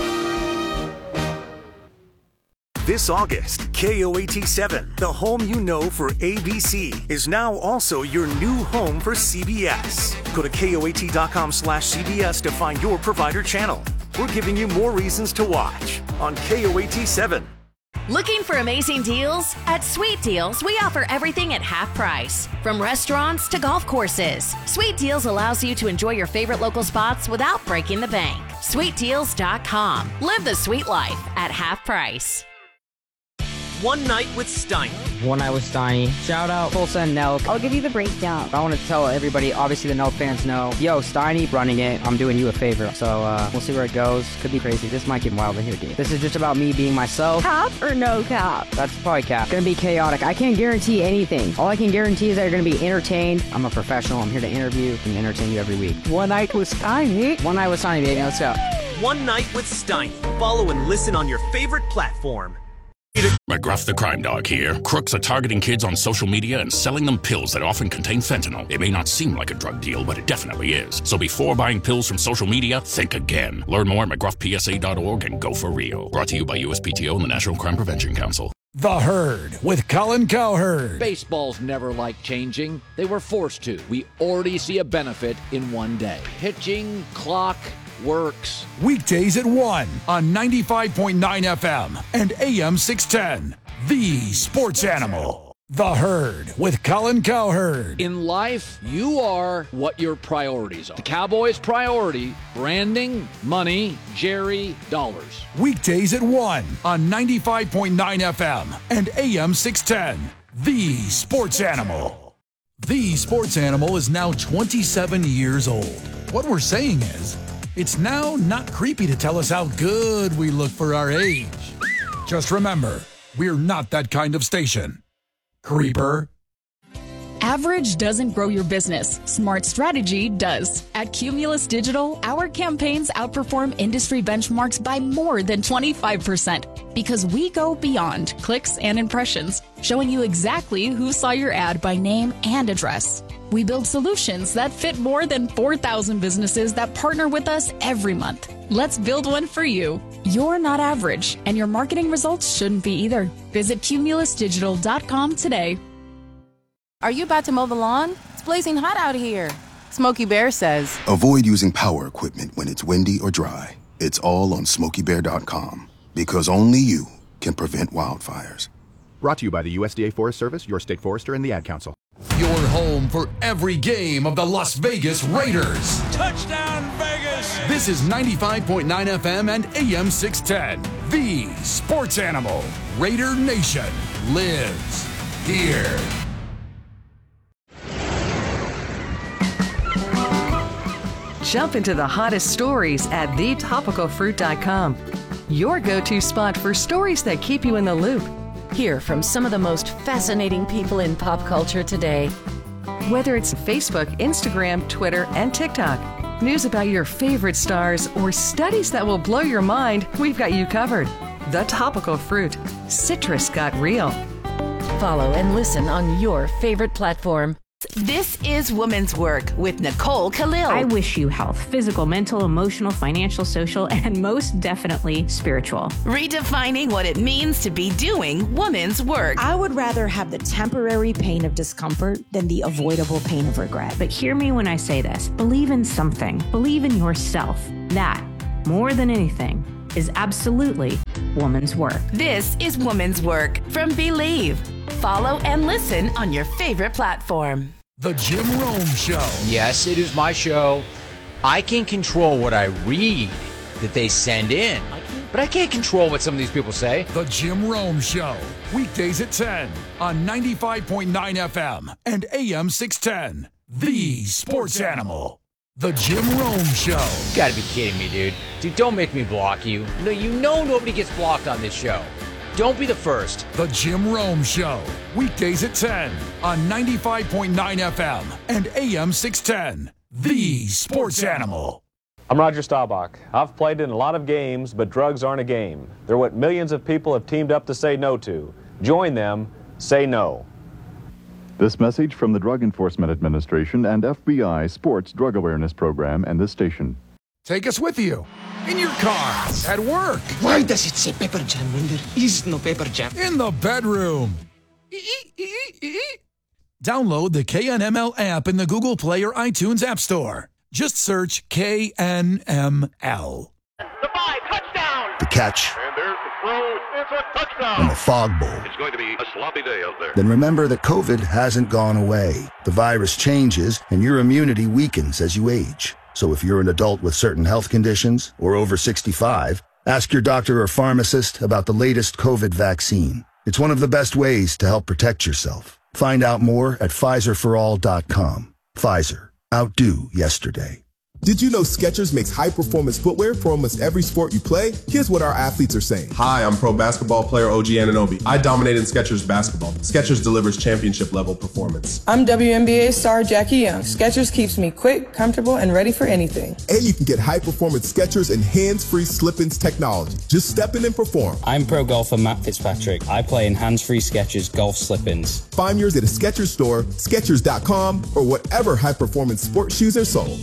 This August, K O A T seven, the home you know for A B C, is now also your new home for C B S. Go to K O A T dot com slash C B S to find your provider channel. We're giving you more reasons to watch on K O A T seven. Looking for amazing deals? At Sweet Deals, we offer everything at half price. From restaurants to golf courses, Sweet Deals allows you to enjoy your favorite local spots without breaking the bank. Sweet Deals dot com. Live the sweet life at half price. One Night with Steiny. One Night with Steiny. Shout out Tulsa and Nelk. I'll give you the breakdown. I want to tell everybody, obviously the Nelk fans know, yo, Steiny running it. I'm doing you a favor. So uh, we'll see where it goes. Could be crazy. This might get wild in here, dude. This is just about me being myself. Cap or no cap? That's probably cap. It's gonna be chaotic. I can't guarantee anything. All I can guarantee is that you're gonna be entertained. I'm a professional. I'm here to interview and entertain you every week. One Night with Steiny. One Night with Steiny, baby. Let's go. One Night with Steiny. Follow and listen on your favorite platform. McGruff the Crime Dog here. Crooks are targeting kids on social media and selling them pills that often contain fentanyl. It may not seem like a drug deal, but it definitely is. So before buying pills from social media, think again. Learn more at McGruff P S A dot org and go for real. Brought to you by U S P T O and the National Crime Prevention Council. The Herd with Colin Cowherd. Baseball's never liked changing. They were forced to. We already see a benefit in one day. Pitching, clock, works. Weekdays at one on ninety-five point nine F M and A M six ten. The Sports Animal. The Herd with Colin Cowherd. In life, you are what your priorities are. The Cowboys' priority, branding, money, Jerry, dollars. Weekdays at one on ninety-five point nine F M and A M six ten. The Sports Animal. The Sports Animal is now twenty-seven years old. What we're saying is, it's now not creepy to tell us how good we look for our age. Just remember, we're not that kind of station. Creeper. Average doesn't grow your business. Smart strategy does. At Cumulus Digital, our campaigns outperform industry benchmarks by more than twenty-five percent because we go beyond clicks and impressions, showing you exactly who saw your ad by name and address. We build solutions that fit more than four thousand businesses that partner with us every month. Let's build one for you. You're not average, and your marketing results shouldn't be either. Visit Cumulus Digital dot com today. Are you about to mow the lawn? It's blazing hot out here. Smokey Bear says, avoid using power equipment when it's windy or dry. It's all on Smokey Bear dot com because only you can prevent wildfires. Brought to you by the U S D A Forest Service, your state forester, and the Ad Council. Your home for every game of the Las Vegas Raiders. Touchdown, Vegas! This is ninety-five point nine F M and A M six ten. The Sports Animal. Raider Nation lives here. Jump into the hottest stories at the topical fruit dot com. Your go-to spot for stories that keep you in the loop. Hear from some of the most fascinating people in pop culture today. Whether it's Facebook, Instagram, Twitter, and TikTok, news about your favorite stars, or studies that will blow your mind, we've got you covered. The Topical Fruit. Citrus got real. Follow and listen on your favorite platform. This is Women's Work with Nicole Khalil. I wish you health, physical, mental, emotional, financial, social, and most definitely spiritual. Redefining what it means to be doing women's work. I would rather have the temporary pain of discomfort than the avoidable pain of regret. But hear me when I say this. Believe in something. Believe in yourself. That, more than anything, is absolutely woman's work. This is Woman's Work from Believe. Follow and listen on your favorite platform. The Jim Rome Show. Yes, it is my show. I can control what I read that they send in, but I can't control what some of these people say. The Jim Rome Show. Weekdays at ten on ninety-five point nine F M and A M six ten. The Sports Animal. The Jim Rome Show. You gotta be kidding me, dude. Dude, don't make me block you. No, you know nobody gets blocked on this show. Don't be the first. The Jim Rome Show. Weekdays at ten on ninety-five point nine F M and A M six ten. The Sports Animal. I'm Roger Staubach. I've played in a lot of games, but drugs aren't a game. They're what millions of people have teamed up to say no to. Join them. Say no. This message from the Drug Enforcement Administration and F B I Sports Drug Awareness Program and this station. Take us with you. In your car, at work. Why does it say pepper jam when there is no pepper jam? In the bedroom. Download the K N M L app in the Google Play or iTunes App Store. Just search K N M L. Goodbye, touchdown! The catch. And there's the throw. It's a touchdown. And the fog bowl. It's going to be a sloppy day out there. Then remember that COVID hasn't gone away. The virus changes and your immunity weakens as you age. So if you're an adult with certain health conditions or over sixty-five, ask your doctor or pharmacist about the latest COVID vaccine. It's one of the best ways to help protect yourself. Find out more at Pfizer for all dot com. Pfizer. Outdo yesterday. Did you know Skechers makes high-performance footwear for almost every sport you play? Here's what our athletes are saying. Hi, I'm pro basketball player O G Anunoby. I dominate in Skechers basketball. Skechers delivers championship-level performance. I'm W N B A star Jackie Young. Skechers keeps me quick, comfortable, and ready for anything. And you can get high-performance Skechers and hands-free slip-ins technology. Just step in and perform. I'm pro golfer Matt Fitzpatrick. I play in hands-free Skechers golf slip-ins. Find yours at a Skechers store, Skechers dot com, or whatever high-performance sports shoes are sold.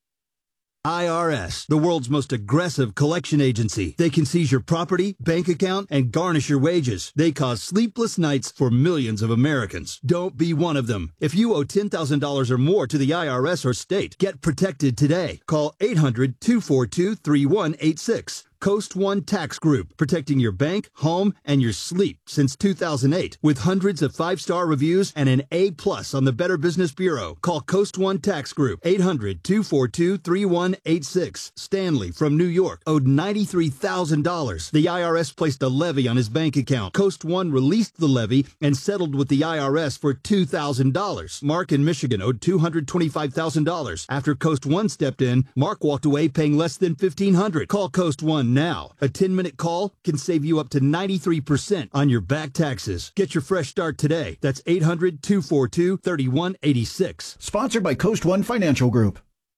I R S, the world's most aggressive collection agency. They can seize your property, bank account, and garnish your wages. They cause sleepless nights for millions of Americans. Don't be one of them. If you owe ten thousand dollars or more to the I R S or state, get protected today. Call eight hundred, two four two, three one eight six. Coast One Tax Group, protecting your bank, home, and your sleep since two thousand eight. With hundreds of five-star reviews and an A plus on the Better Business Bureau. Call Coast One Tax Group, eight hundred, two four two, three one eight six. Stanley from New York owed ninety-three thousand dollars. The I R S placed a levy on his bank account. Coast One released the levy and settled with the I R S for two thousand dollars. Mark in Michigan owed two hundred twenty-five thousand dollars. After Coast One stepped in, Mark walked away paying less than fifteen hundred dollars. Call Coast One now. A ten-minute call can save you up to ninety-three percent on your back taxes. Get your fresh start today. That's eight hundred, two four two, three one eight six. Sponsored by Coast One Financial Group.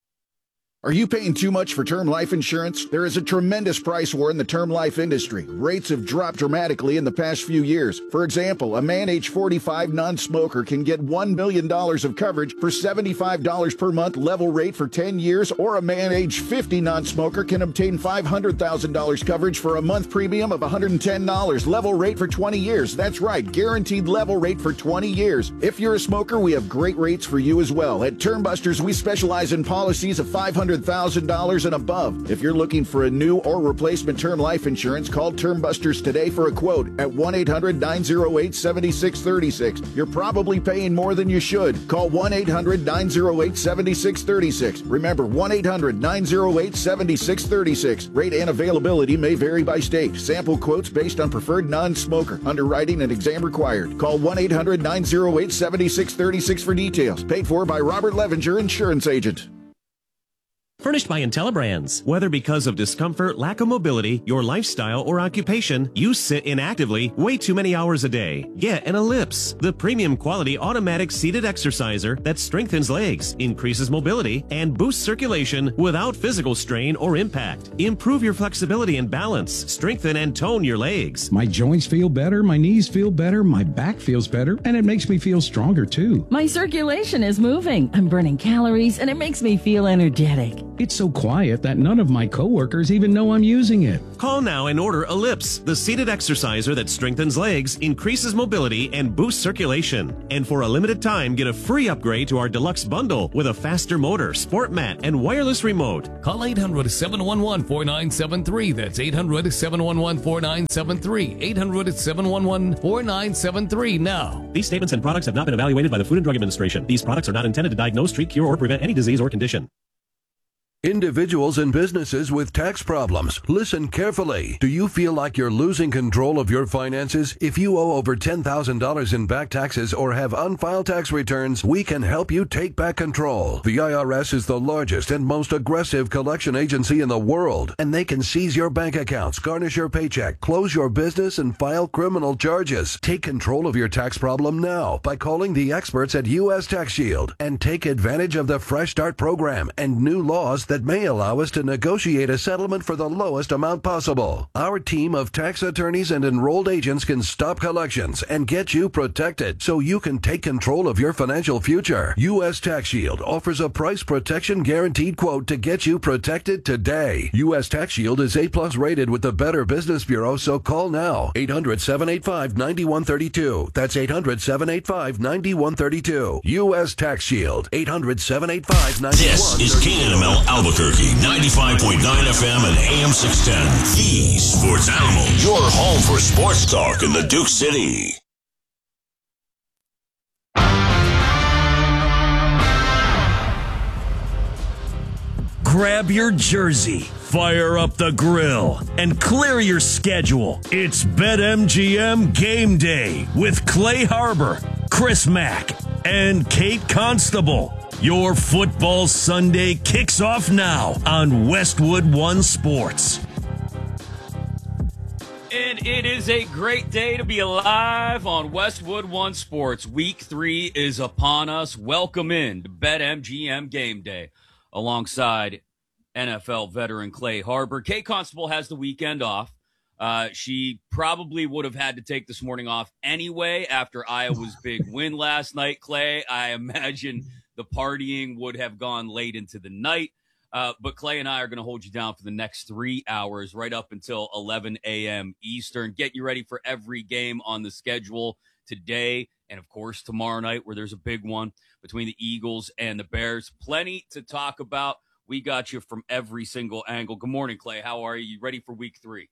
Are you paying too much for term life insurance? There is a tremendous price war in the term life industry. Rates have dropped dramatically in the past few years. For example, a man age forty-five non-smoker can get one million dollars of coverage for seventy-five dollars per month level rate for ten years, or a man age fifty non-smoker can obtain five hundred thousand dollars coverage for a month premium of one hundred ten dollars level rate for twenty years. That's right, guaranteed level rate for twenty years. If you're a smoker, we have great rates for you as well. At Term Busters, we specialize in policies of five hundred thousand dollars and above. If you're looking for a new or replacement term life insurance, call Term Busters today for a quote at one eight hundred, nine oh eight, seven six three six. You're probably paying more than you should. Call one eight hundred, nine oh eight, seven six three six. Remember, one eight hundred, nine oh eight, seven six three six. Rate and availability may vary by state. Sample quotes based on preferred non-smoker. Underwriting and exam required. Call one eight hundred, nine oh eight, seven six three six for details. Paid for by Robert Levinger, Insurance Agent. Furnished by IntelliBrands. Whether because of discomfort, lack of mobility, your lifestyle, or occupation, you sit inactively way too many hours a day. Get an Ellipse, the premium quality automatic seated exerciser that strengthens legs, increases mobility, and boosts circulation without physical strain or impact. Improve your flexibility and balance, strengthen and tone your legs. My joints feel better, my knees feel better, my back feels better, and it makes me feel stronger too. My circulation is moving, I'm burning calories, and it makes me feel energetic. It's so quiet that none of my coworkers even know I'm using it. Call now and order Ellipse, the seated exerciser that strengthens legs, increases mobility, and boosts circulation. And for a limited time, get a free upgrade to our deluxe bundle with a faster motor, sport mat, and wireless remote. Call eight hundred, seven one one, four nine seven three. That's eight hundred, seven one one, four nine seven three. eight hundred, seven one one, four nine seven three now. These statements and products have not been evaluated by the Food and Drug Administration. These products are not intended to diagnose, treat, cure, or prevent any disease or condition. Individuals and businesses with tax problems, listen carefully. Do you feel like you're losing control of your finances? If you owe over ten thousand dollars in back taxes or have unfiled tax returns, we can help you take back control. The I R S is the largest and most aggressive collection agency in the world, and they can seize your bank accounts, garnish your paycheck, close your business, and file criminal charges. Take control of your tax problem now by calling the experts at U S Tax Shield and take advantage of the Fresh Start program and new laws that may allow us to negotiate a settlement for the lowest amount possible. Our team of tax attorneys and enrolled agents can stop collections and get you protected so you can take control of your financial future. U S Tax Shield offers a price protection guaranteed quote to get you protected today. U S Tax Shield is A plus rated with the Better Business Bureau, so call now. eight hundred, seven eight five, nine one three two. That's eight hundred, seven eight five, nine one three two. U S Tax Shield. eight hundred, seven eight five, nine one three two. This is K N M L Albuquerque, ninety-five point nine F M and A M six ten. The Sports Animal. Your home for sports talk in the Duke City. Grab your jersey, fire up the grill, and clear your schedule. It's BetMGM Game Day with Clay Harbor, Chris Mack, and Kate Constable. Your football Sunday kicks off now on Westwood One Sports. And it is a great day to be alive on Westwood One Sports. Week three is upon us. Welcome in to BetMGM Game Day alongside N F L veteran Clay Harbor. Kate Constable has the weekend off. Uh, she probably would have had to take this morning off anyway after Iowa's big win last night, Clay. I imagine the partying would have gone late into the night. Uh, but Clay and I are going to hold you down for the next three hours, right up until eleven a.m. Eastern. Get you ready for every game on the schedule today and, of course, tomorrow night, where there's a big one between the Eagles and the Bears. Plenty to talk about. We got you from every single angle. Good morning, Clay. How are you? You ready for week three?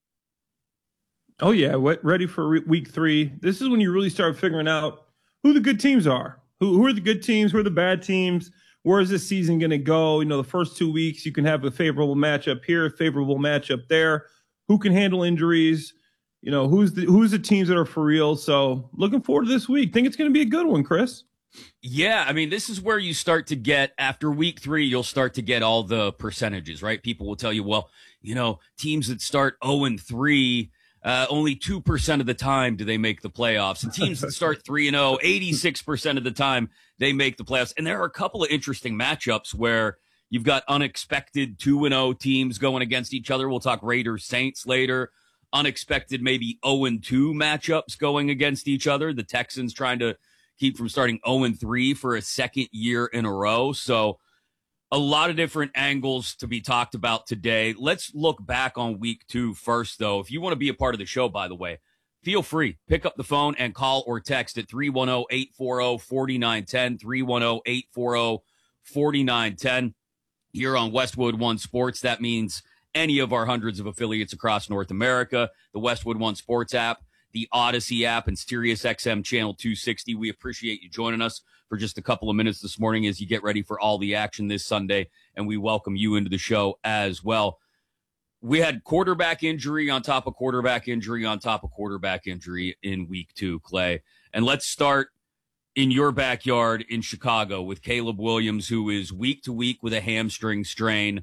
Oh, yeah. What, ready for re- week three. This is when you really start figuring out who the good teams are. Who, who are the good teams? Who are the bad teams? Where is this season going to go? You know, the first two weeks, you can have a favorable matchup here, a favorable matchup there. Who can handle injuries? You know, who's the who's the teams that are for real? So looking forward to this week. Think it's going to be a good one, Chris. Yeah, I mean, this is where you start to get, after week three, you'll start to get all the percentages, right? People will tell you, well, you know, teams that start oh and three, uh, only two percent of the time do they make the playoffs. And teams that start three and oh, eighty-six percent of the time they make the playoffs. And there are a couple of interesting matchups where you've got unexpected two and oh teams going against each other. We'll talk Raiders Saints later. Unexpected maybe oh and two matchups going against each other. The Texans trying to keep from starting oh and three for a second year in a row. So a lot of different angles to be talked about today. Let's look back on week two first, though. If you want to be a part of the show, by the way, feel free. Pick up the phone and call or text at three one zero, eight four zero, four nine one zero, three one zero, eight four zero, four nine one zero. Here on Westwood One Sports, that means any of our hundreds of affiliates across North America, the Westwood One Sports app, the Odyssey app, and Sirius X M Channel two sixty. We appreciate you joining us for just a couple of minutes this morning as you get ready for all the action this Sunday, and we welcome you into the show as well. We had quarterback injury on top of quarterback injury on top of quarterback injury in week two, Clay. And let's start in your backyard in Chicago with Caleb Williams, who is week to week with a hamstring strain.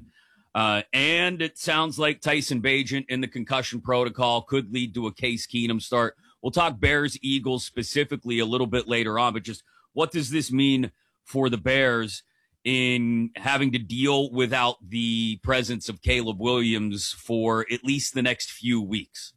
Uh, and it sounds like Tyson Bagent in the concussion protocol could lead to a Case Keenum start. We'll talk Bears, Eagles specifically a little bit later on, but just what does this mean for the Bears in having to deal without the presence of Caleb Williams for at least the next few weeks?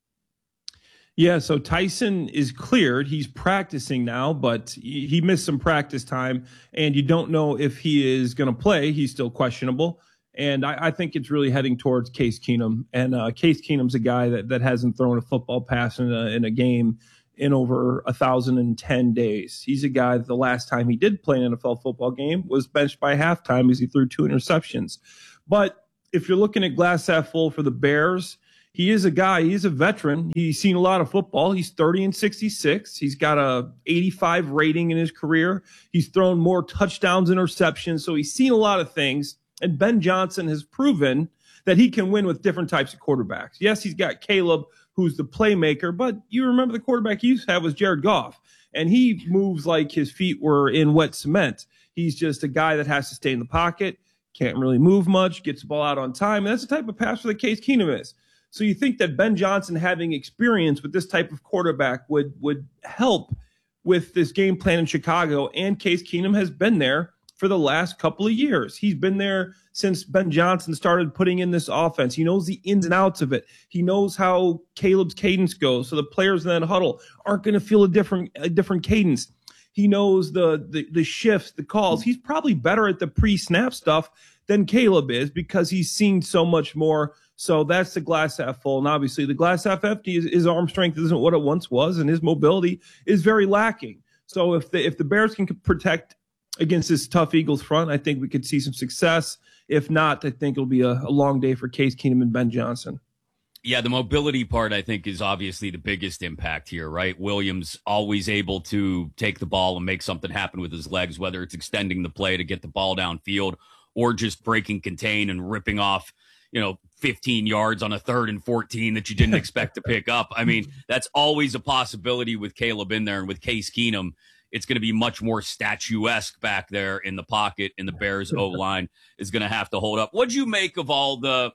Yeah, so Tyson is cleared. He's practicing now, but he missed some practice time, and you don't know if he is going to play. He's still questionable. And I, I think it's really heading towards Case Keenum. And uh, Case Keenum's a guy that, that hasn't thrown a football pass in a, in a game in over one thousand ten days. He's a guy that the last time he did play an N F L football game was benched by halftime as he threw two interceptions. But if you're looking at glass half full for the Bears, he is a guy, he's a veteran. He's seen a lot of football. He's thirty and sixty-six. He's got a eighty-five rating in his career. He's thrown more touchdowns, interceptions. So he's seen a lot of things. And Ben Johnson has proven that he can win with different types of quarterbacks. Yes, he's got Caleb, who's the playmaker, but you remember the quarterback he used to have was Jared Goff, and he moves like his feet were in wet cement. He's just a guy that has to stay in the pocket, can't really move much, gets the ball out on time, and that's the type of passer that Case Keenum is. So you think that Ben Johnson having experience with this type of quarterback would would help with this game plan in Chicago, and Case Keenum has been there for the last couple of years. He's been there since Ben Johnson started putting in this offense. He knows the ins and outs of it. He knows how Caleb's cadence goes, so the players in that huddle aren't going to feel a different a different cadence. He knows the, the the shifts, the calls. He's probably better at the pre-snap stuff than Caleb is because he's seen so much more. So that's the glass half full. And obviously the glass half empty is his arm strength isn't what it once was, and his mobility is very lacking. So if the if the Bears can protect against this tough Eagles front, I think we could see some success. If not, I think it'll be a, a long day for Case Keenum and Ben Johnson. Yeah, the mobility part, I think, is obviously the biggest impact here, right? Williams always able to take the ball and make something happen with his legs, whether it's extending the play to get the ball downfield or just breaking contain and ripping off, you know, fifteen yards on a third and fourteen that you didn't expect to pick up. I mean, that's always a possibility with Caleb in there, and with Case Keenum, it's going to be much more statuesque back there in the pocket, and the Bears O-line is going to have to hold up. What'd you make of all the,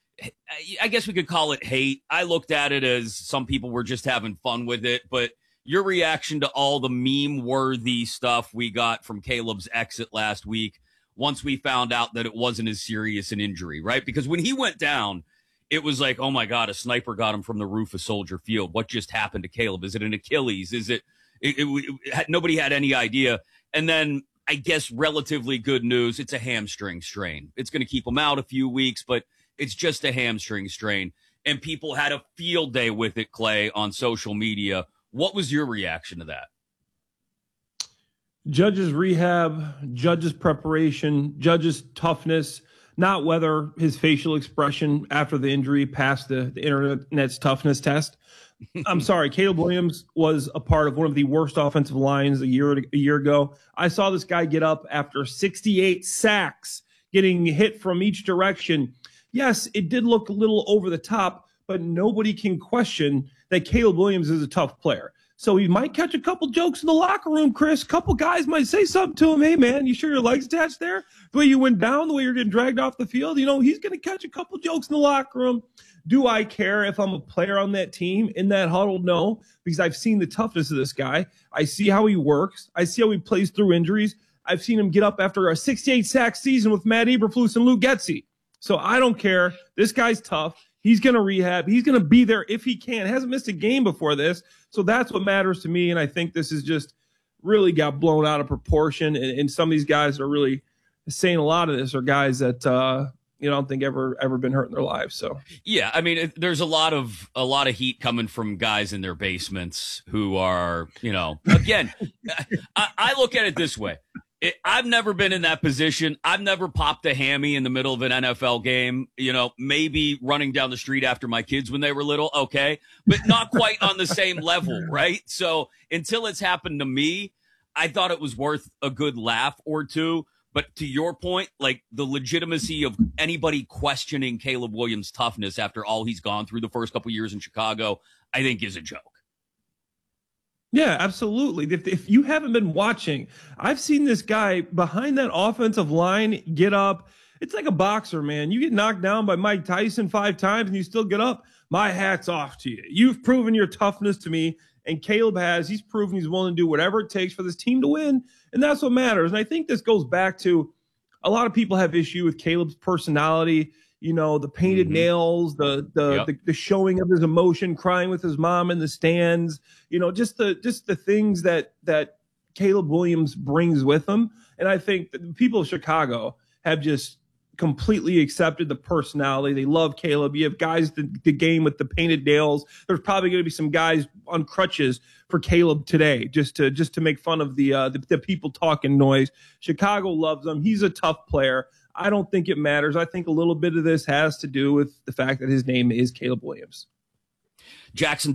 I guess we could call it hate. I looked at it as some people were just having fun with it, but your reaction to all the meme-worthy stuff we got from Caleb's exit last week once we found out that it wasn't as serious an injury, right? Because when he went down, it was like, oh my God, a sniper got him from the roof of Soldier Field. What just happened to Caleb? Is it an Achilles? Is it, It, it, it, nobody had any idea. And then I guess relatively good news, it's a hamstring strain. It's going to keep him out a few weeks, but it's just a hamstring strain. And people had a field day with it, Clay, on social media. What was your reaction to that? Judge's rehab, Judge's preparation, Judge's toughness, not whether his facial expression after the injury passed the, the internet's toughness test. I'm sorry, Caleb Williams was a part of one of the worst offensive lines a year a year ago. I saw this guy get up after sixty-eight sacks, getting hit from each direction. Yes, it did look a little over the top, but nobody can question that Caleb Williams is a tough player. So he might catch a couple jokes in the locker room, Chris. A couple guys might say something to him. Hey, man, you sure your leg's attached there? The way you went down, the way you're getting dragged off the field, you know, he's going to catch a couple jokes in the locker room. Do I care if I'm a player on that team in that huddle? No, because I've seen the toughness of this guy. I see how he works. I see how he plays through injuries. I've seen him get up after a sixty-eight sack season with Matt Eberflus and Luke Getsy. So I don't care. This guy's tough. He's going to rehab. He's going to be there if he can. Hasn't missed a game before this. So that's what matters to me. And I think this is just really got blown out of proportion. And, and some of these guys are really saying a lot of this are guys that, uh, you know, I don't think ever, ever been hurt in their lives. So, yeah, I mean, it, there's a lot of, a lot of heat coming from guys in their basements who are, you know, again, I, I look at it this way. It, I've never been in that position. I've never popped a hammy in the middle of an N F L game, you know, maybe running down the street after my kids when they were little. Okay. But not quite on the same level. Right. So until it's happened to me, I thought it was worth a good laugh or two. But to your point, like the legitimacy of anybody questioning Caleb Williams' toughness after all he's gone through the first couple of years in Chicago, I think is a joke. Yeah, absolutely. If, if you haven't been watching, I've seen this guy behind that offensive line get up. it's like a boxer, man. You get knocked down by Mike Tyson five times and you still get up. My hat's off to you. You've proven your toughness to me, and Caleb has. He's proven he's willing to do whatever it takes for this team to win, and that's what matters. And I think this goes back to a lot of people have issue with Caleb's personality. You know, the painted mm-hmm. nails, the the, yep. the the showing of his emotion, crying with his mom in the stands. You know, just the just the things that that Caleb Williams brings with him. And I think that the people of Chicago have just completely accepted the personality. They love Caleb. You have guys the, the game with the painted nails. There's probably going to be some guys on crutches for Caleb today, just to just to make fun of the uh, the, the people talking noise. Chicago loves him. He's a tough player. I don't think it matters. I think a little bit of this has to do with the fact that his name is Caleb Williams. Jackson